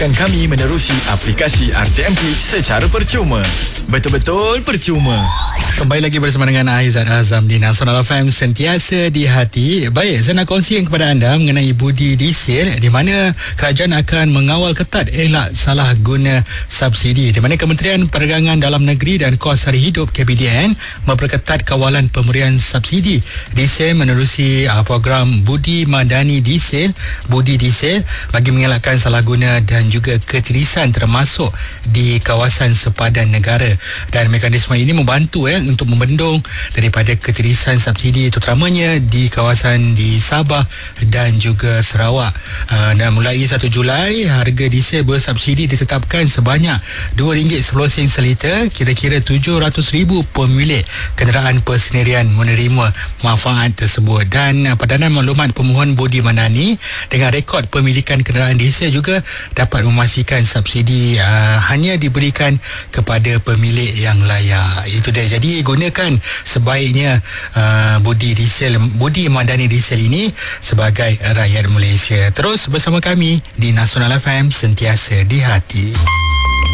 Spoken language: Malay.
Kami menerusi aplikasi RTM Klik secara percuma. Betul-betul percuma. Kembali lagi bersama dengan Aizat Azam di Nasional FM, sentiasa di hati. Baik, saya nak kongsikan kepada anda mengenai budi diesel, di mana kerajaan akan mengawal ketat elak salah guna subsidi, di mana Kementerian Perdagangan Dalam Negeri dan Kos Sari Hidup KPDN memperketat kawalan pemberian subsidi diesel menerusi program Budi Madani Diesel, Budi Diesel, bagi mengelakkan salah guna dan juga ketirisan termasuk di kawasan sepadan negara. Dan mekanisme ini membantu untuk membendung daripada ketirisan subsidi, terutamanya di kawasan di Sabah dan juga Sarawak. Dan mulai 1 Julai, harga diesel bersubsidi ditetapkan sebanyak RM2.10 seliter. Kira-kira 700,000 pemilik kenderaan persendirian menerima manfaat tersebut. Dan Padanan Maklumat Pemohon Budi Madani dengan rekod pemilikan kenderaan diesel juga dapat memastikan subsidi hanya diberikan kepada pemilik yang layak. Itu dia. Jadi gunakan sebaiknya Budi Madani Diesel ini sebagai rakyat Malaysia. Terus bersama kami di Nasional FM, sentiasa di hati.